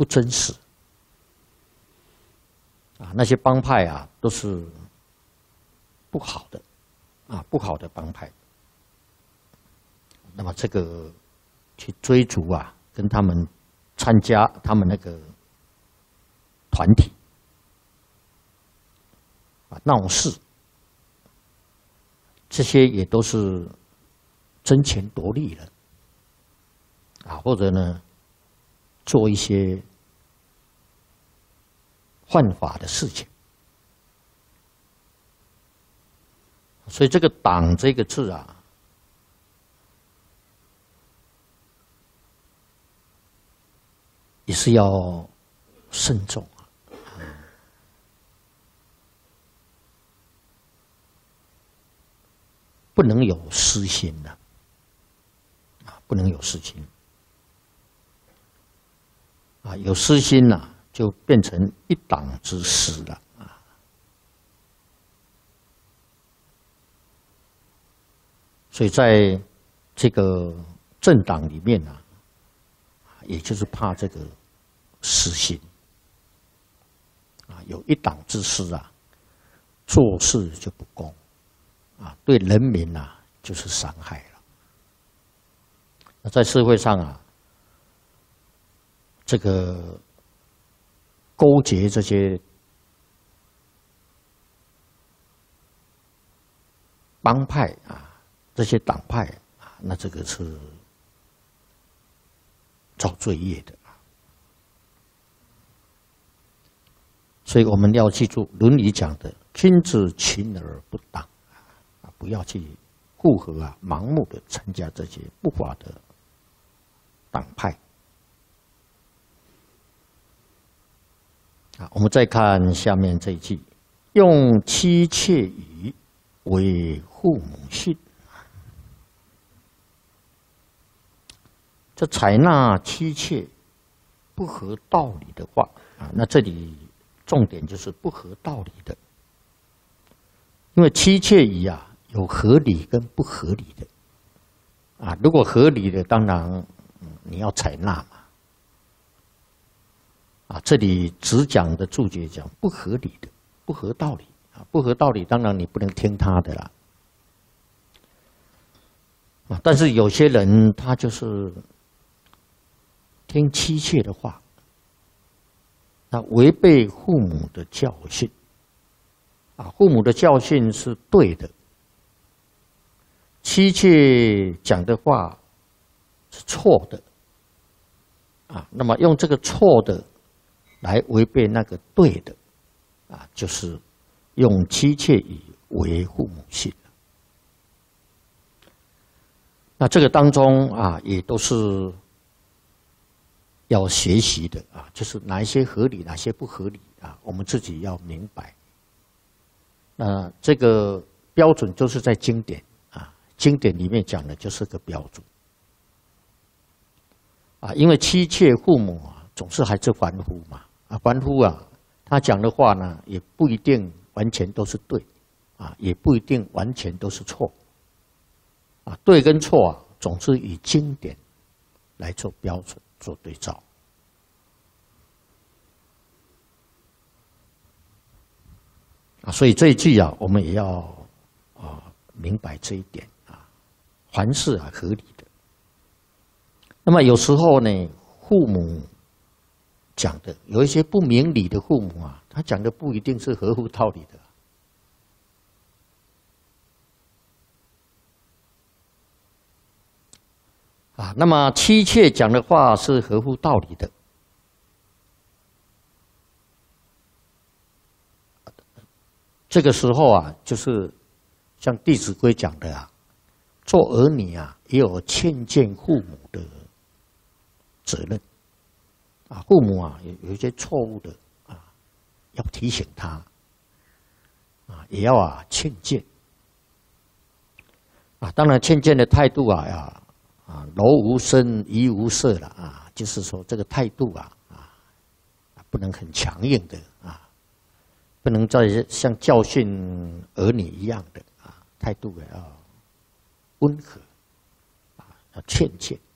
不真实啊，那些帮派啊都是不好的啊，不好的帮派。那么这个去追逐啊，跟他们参加他们那个团体啊闹事，这些也都是争权夺利了啊，或者呢做一些犯法的事情。所以这个“党”这个字啊，也是要慎重啊，不能有私心的啊，不能有私心啊，有私心呐，就变成一党之私了啊。所以在这个政党里面啊，也就是怕这个私心啊，有一党之私啊，做事就不公啊，对人民啊就是伤害了。那在社会上啊，这个勾结这些帮派啊，这些党派啊，那这个是造罪业的。所以我们要记住《论语》讲的“君子勤而不党”啊，不要去附和啊，盲目的参加这些不法的党派。啊，我们再看下面这一句：“用妻妾语为父母训。”这采纳妻妾不合道理的话啊，那这里重点就是不合道理的，因为妻妾语啊有合理跟不合理的啊，如果合理的，当然你要采纳嘛。啊，这里只讲的注解讲不合理的、不合道理啊，不合道理，当然你不能听他的啦。啊，但是有些人他就是听妻妾的话，那违背父母的教训啊，父母的教训是对的，妻妾讲的话是错的啊，那么用这个错的来违背那个对的啊，就是用妻妾语为父母训。那这个当中啊，也都是要学习的啊，就是哪一些合理，哪些不合理啊，我们自己要明白。那这个标准就是在经典啊，经典里面讲的就是个标准啊，因为妻妾父母啊，总是还是凡夫嘛啊，凡夫啊，他讲的话呢，也不一定完全都是对啊，也不一定完全都是错啊，对跟错啊，总是以经典来做标准。做对照啊，所以这一句啊，我们也要明白这一点啊，凡事啊合理的。那么有时候呢，父母讲的有一些不明理的父母啊，他讲的不一定是合乎道理的啊。那么妻妾讲的话是合乎道理的，这个时候啊，就是像《弟子规》讲的啊，做儿女啊也有劝谏父母的责任啊。父母啊有一些错误的啊，要提醒他啊，也要劝谏啊。当然，劝谏的态度柔无声，怡无色了啊，就是说这个态度不能很强硬的啊，不能再像教训儿女一样的啊，态度要温和啊，要劝谏。